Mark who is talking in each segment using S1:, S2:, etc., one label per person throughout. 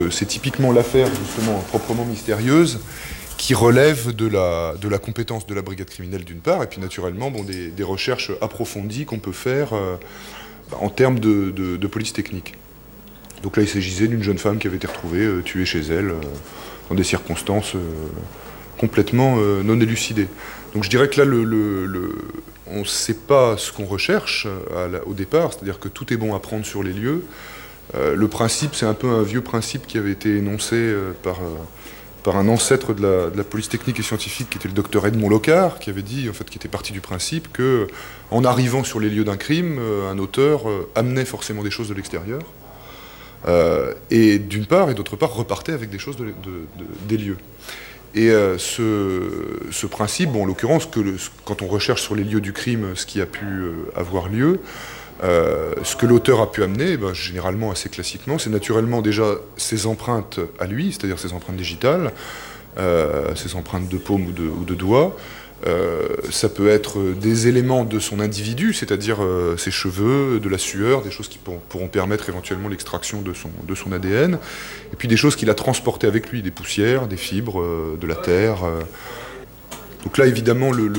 S1: C'est typiquement l'affaire, justement, proprement mystérieuse, qui relève de la compétence de la brigade criminelle d'une part, et puis naturellement des recherches approfondies qu'on peut faire en termes de police technique. Donc là, il s'agissait d'une jeune femme qui avait été retrouvée tuée chez elle dans des circonstances complètement non élucidées. Donc je dirais que là, on ne sait pas ce qu'on recherche au départ, c'est-à-dire que tout est bon à prendre sur les lieux. Le principe, c'est un peu un vieux principe qui avait été énoncé par un ancêtre de la police technique et scientifique qui était le docteur Edmond Locard, qui avait dit, en fait, qui était parti du principe que, en arrivant sur les lieux d'un crime, un auteur amenait forcément des choses de l'extérieur, et d'une part, et d'autre part, repartait avec des choses des lieux. Et ce principe, bon, en l'occurrence, quand on recherche sur les lieux du crime ce qui a pu avoir lieu, ce que l'auteur a pu amener, généralement assez classiquement, c'est naturellement déjà ses empreintes à lui, c'est-à-dire ses empreintes digitales, ses empreintes de paume ou de doigts. Ça peut être des éléments de son individu, c'est-à-dire ses cheveux, de la sueur, des choses qui pourront permettre éventuellement l'extraction de son ADN, et puis des choses qu'il a transportées avec lui, des poussières, des fibres, de la terre. Donc là, évidemment, le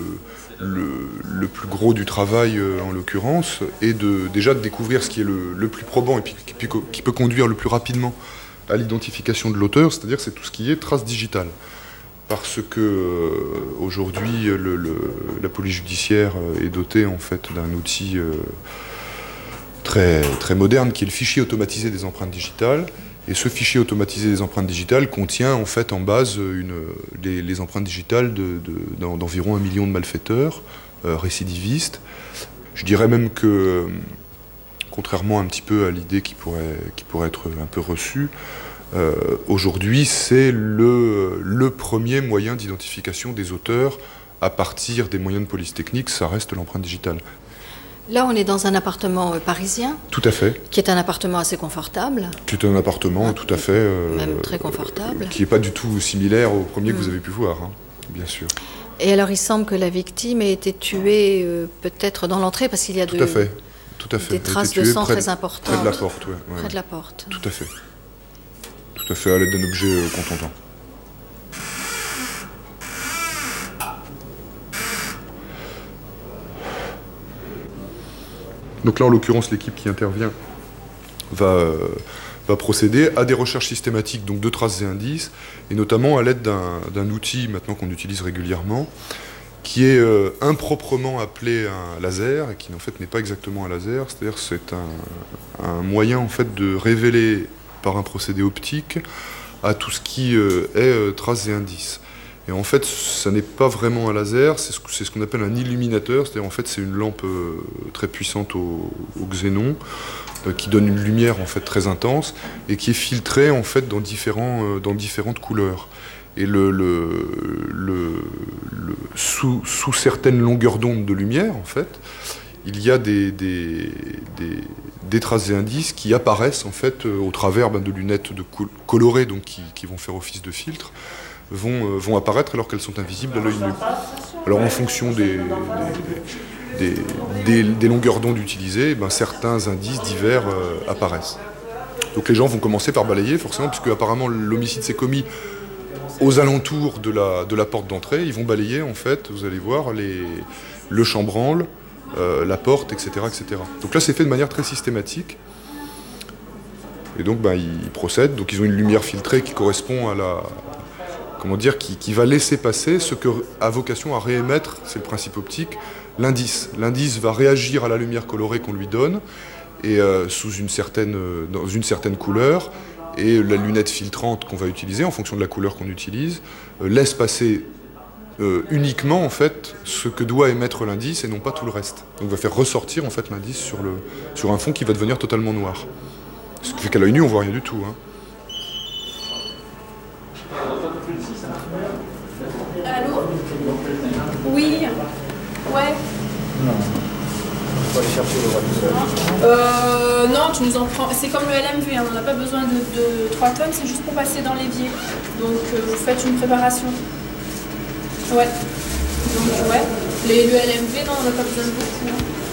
S1: plus gros du travail, en l'occurrence, est déjà de découvrir ce qui est le plus probant et puis qui peut conduire le plus rapidement à l'identification de l'auteur, c'est-à-dire c'est tout ce qui est trace digitale. Parce que aujourd'hui, la police judiciaire est dotée en fait d'un outil très, très moderne qui est le fichier automatisé des empreintes digitales. Et ce fichier automatisé des empreintes digitales contient en fait en base les empreintes digitales d'environ 1 million de malfaiteurs, récidivistes. Je dirais même que, contrairement un petit peu à l'idée qui pourrait être un peu reçue, aujourd'hui c'est le premier moyen d'identification des auteurs à partir des moyens de police technique, ça reste l'empreinte digitale.
S2: Là, on est dans un appartement parisien.
S1: Tout à fait.
S2: Qui est un appartement assez confortable.
S1: Qui est un appartement tout à fait...
S2: même très confortable.
S1: Qui n'est pas du tout similaire au premier que vous avez pu voir, hein, bien sûr.
S2: Et alors, il semble que la victime ait été tuée peut-être dans l'entrée, parce qu'il y a
S1: tout à fait.
S2: Des traces de sang très importantes.
S1: Près de la porte, oui. Ouais.
S2: Près de la porte.
S1: Tout à fait. Tout à fait, à l'aide d'un objet contondant. Donc là, en l'occurrence, l'équipe qui intervient va procéder à des recherches systématiques donc de traces et indices, et notamment à l'aide d'un outil maintenant qu'on utilise régulièrement, qui est improprement appelé un laser, et qui en fait n'est pas exactement un laser, c'est-à-dire c'est un moyen en fait de révéler par un procédé optique à tout ce qui est traces et indices. Et en fait, ça n'est pas vraiment un laser, c'est ce qu'on appelle un illuminateur, c'est-à-dire en fait c'est une lampe très puissante au xénon, qui donne une lumière en fait très intense et qui est filtrée en fait dans différentes couleurs. Et sous certaines longueurs d'onde de lumière en fait, il y a des traces et indices qui apparaissent en fait au travers de lunettes colorées donc qui vont faire office de filtre. Vont apparaître alors qu'elles sont invisibles à l'œil nu. Alors en fonction des longueurs d'onde utilisées, certains indices divers apparaissent. Donc les gens vont commencer par balayer forcément, puisque apparemment l'homicide s'est commis aux alentours de la porte d'entrée. Ils vont balayer en fait, vous allez voir, le chambranle, la porte, etc., etc. Donc là c'est fait de manière très systématique. Et donc ils procèdent, donc ils ont une lumière filtrée qui correspond à qui va laisser passer ce que a vocation à réémettre, c'est le principe optique, l'indice. L'indice va réagir à la lumière colorée qu'on lui donne, et dans une certaine couleur, et la lunette filtrante qu'on va utiliser, en fonction de la couleur qu'on utilise, laisse passer uniquement en fait ce que doit émettre l'indice et non pas tout le reste. Donc va faire ressortir en fait l'indice sur un fond qui va devenir totalement noir. Ce qui fait qu'à l'œil nu on voit rien du tout, hein.
S3: Allô? Oui. Ouais.
S4: Non. Faut aller chercher le droit.
S3: Non, tu nous en prends. C'est comme le LMV, hein. On n'a pas besoin de 3 tonnes, c'est juste pour passer dans l'évier. Donc vous faites une préparation. Ouais. Donc ouais. Le LMV, non, on n'a pas besoin de beaucoup.